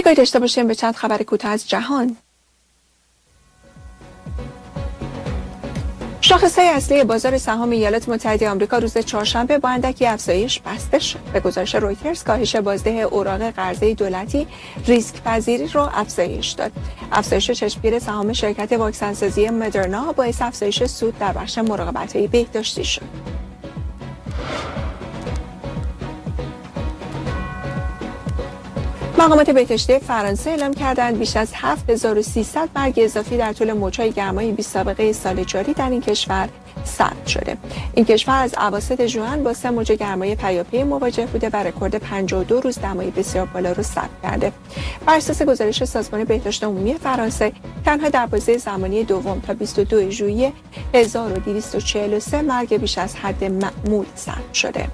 نگاهی داشته باشیم به چند خبر کوتاه از جهان. شاخص‌های اصلی بازار سهام ایالات متحده آمریکا روز چهارشنبه با اندکی افزایش بسته شد. به گزارش رویترز، کاهش بازده اوراق قرضه دولتی ریسک پذیری را افزایش داد. افزایش چشمگیر سهام شرکت واکسن‌سازی مدرنا باعث افزایش سود در بخش مراقبت‌های بهداشتی شد. مقامات بهداشتی فرانسه اعلام کردند بیش از 7300 مرگ اضافی در طول موج‌های گرمای بی سابقه سال جاری در این کشور ثبت شده. این کشور از اواسط ژوئن با 3 موج گرمای پیاپی مواجه بوده و رکورد 52 روز دمای بسیار بالا را ثبت کرده. بر اساس گزارش سازمان بهداشت عمومی فرانسه، تنها در بازه زمانی دوم تا 22 ژوئیه 1243 مرگ بیش از حد معمول ثبت شده.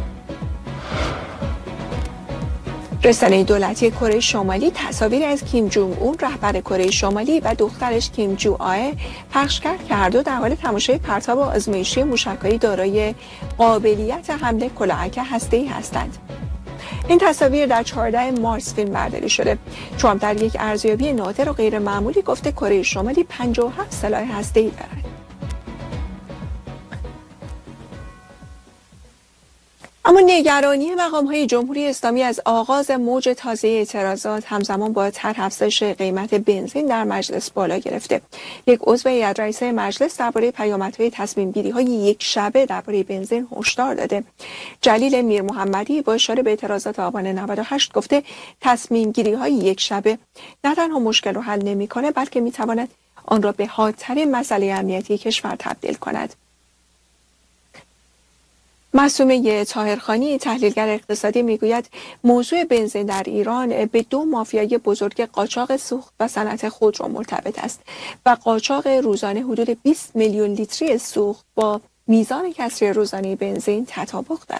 رسانه دولتی کره شمالی تصاویری از کیم جونگ اون رهبر کره شمالی و دخترش کیم جو آه پخش کرد که هر دو در حال تماشای پرتاب آزمایشی موشک‌های دارای قابلیت حمله کلاهک هسته‌ای هستند. این تصاویر در 14 مارس فیلم برداری شده. ترامپ در یک ارزیابی نادر و غیر معمولی گفته کره شمالی 57 سلاح هسته‌ای دارد. اما نگرانی مقام‌های جمهوری اسلامی از آغاز موج تازه اعتراضات همزمان با طرح افزایش قیمت بنزین در مجلس بالا گرفته. یک عضو هیئت رئیسه مجلس درباره پیامدهای تصمیم‌گیری‌های یک شبه درباره بنزین هشدار داده. جلیل میرمحمدی با اشاره به اعتراضات آبان 98 گفته تصمیم‌گیری‌های یک شبه نه تنها مشکل رو حل نمی‌کنه، بلکه می‌تواند آن را به حادترین مسئله امنیتی کشور تبدیل کند. معصومه طاهرخانی، تحلیلگر اقتصادی، میگوید موضوع بنزین در ایران به 2 مافیای بزرگ قاچاق سوخت و صنعت خودرو مرتبط است و قاچاق روزانه حدود 20 میلیون لیتری سوخت با میزان کسری روزانه بنزین تطابق دارد.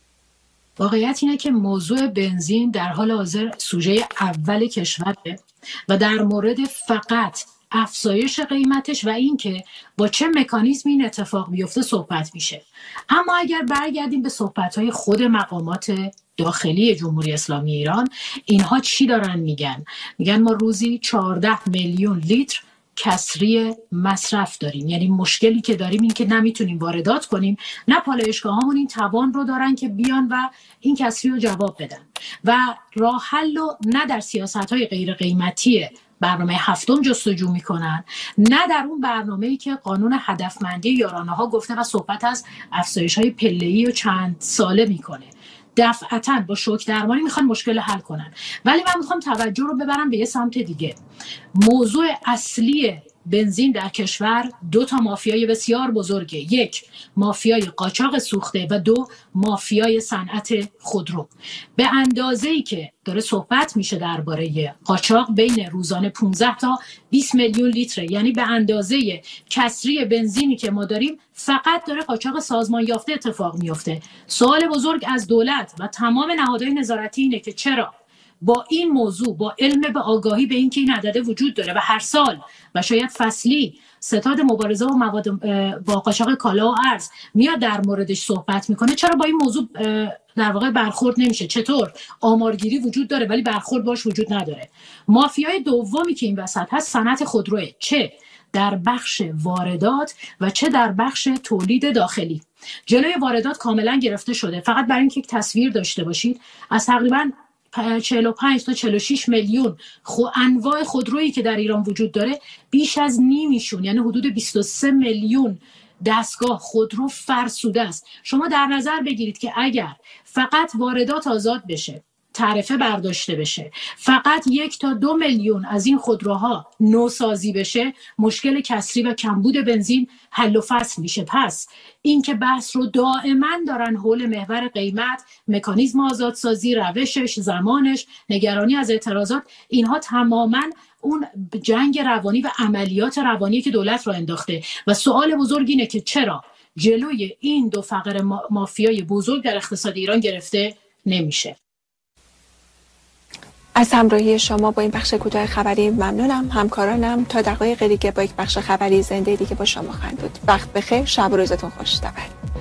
واقعیت اینه که موضوع بنزین در حال حاضر سوژه اول کشوره و در مورد فقط افزایش قیمتش و اینکه با چه مکانیزمی این اتفاق بیفته صحبت میشه. اما اگر برگردیم به صحبت‌های خود مقامات داخلی جمهوری اسلامی ایران، اینها چی دارن میگن؟ میگن ما روزی 14 میلیون لیتر کسری مصرف داریم. یعنی مشکلی که داریم این که نمیتونیم واردات کنیم، نه پالایشگاهامون این توان رو دارن که بیان و این کسری رو جواب بدن و راه حل رو نه در سیاست‌های غیر قیمتی برنامه هفتم جستجو میکنن، نه در اون برنامه‌ای که قانون هدفمندی یارانه‌ها گفته و صحبت از افزایش‌های پله‌ای و چند ساله میکنه. دفعتاً با شوک درمانی میخوان مشکل حل کنن. ولی من میخوام توجه رو ببرم به یه سمت دیگه. موضوع اصلی بنزین در کشور 2 تا مافیای بسیار بزرگه. 1 مافیای قاچاق سوخته و 2 مافیای صنعت خودرو. به اندازه‌ای که داره صحبت میشه درباره قاچاق بین روزانه 15 تا 20 میلیون لیتره، یعنی به اندازه کسری بنزینی که ما داریم فقط داره قاچاق سازمان یافته اتفاق میفته. سوال بزرگ از دولت و تمام نهادهای نظارتی اینه که چرا با این موضوع، با علم به آگاهی به این که این عدده وجود داره و هر سال و شاید فصلی ستاد مبارزه و مواد با قاچاق کالا و ارز میاد در موردش صحبت میکنه، چرا با این موضوع در واقع برخورد نمیشه؟ چطور آمارگیری وجود داره ولی برخورد باش وجود نداره؟ مافیای دومی که این وسط هست صنعت خودروه، چه در بخش واردات و چه در بخش تولید داخلی. جلوی واردات کاملا گرفته شده. فقط برای اینکه یک تصویر داشته باشید، از تقریبا 45 تا 46 میلیون انواع خودرویی که در ایران وجود داره، بیش از نیمیشون یعنی حدود 23 میلیون دستگاه خودرو فرسوده است. شما در نظر بگیرید که اگر فقط واردات آزاد بشه، تعرفه برداشته بشه، فقط 1 تا 2 میلیون از این خودروها نوسازی بشه، مشکل کسری و کمبود بنزین حل و فصل میشه. پس این که بحث رو دائما دارن حول محور قیمت، مکانیزم آزادسازی، روشش، زمانش، نگرانی از اعتراضات، اینها تماما اون جنگ روانی و عملیات روانی که دولت را انداخته و سوال بزرگ اینه که چرا جلوی این 2 فقر مافیای بزرگ در اقتصاد ایران گرفته نمیشه. از همراهی شما با این بخش کوتاه خبری ممنونم. همکارانم تا دقایق دیگه با یک بخش خبری زنده دیگه با شما خواهند بود. وقت بخیر، شب و روزتون خوش.